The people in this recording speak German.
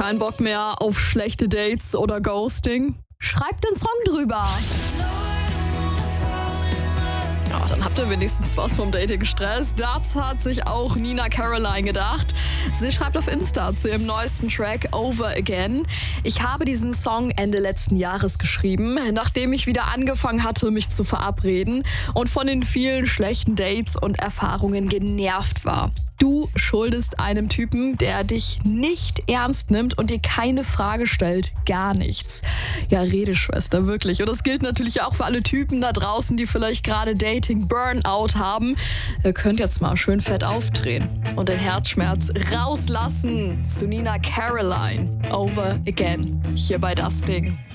Kein Bock mehr auf schlechte Dates oder Ghosting? Schreibt den Song drüber. Ja, dann habt ihr wenigstens was vom Dating-Stress. Das hat sich auch Nina Caroline gedacht. Sie schreibt auf Insta zu ihrem neuesten Track Over Again: Ich habe diesen Song Ende letzten Jahres geschrieben, nachdem ich wieder angefangen hatte, mich zu verabreden und von den vielen schlechten Dates und Erfahrungen genervt war. Du schuldest einem Typen, der dich nicht ernst nimmt und dir keine Frage stellt, gar nichts. Ja, Redeschwester, wirklich. Und das gilt natürlich auch für alle Typen da draußen, die vielleicht gerade Dating-Burnout haben. Ihr könnt jetzt mal schön fett aufdrehen und den Herzschmerz rauslassen. Zu Nina Caroline, Over Again, hier bei Das Ding.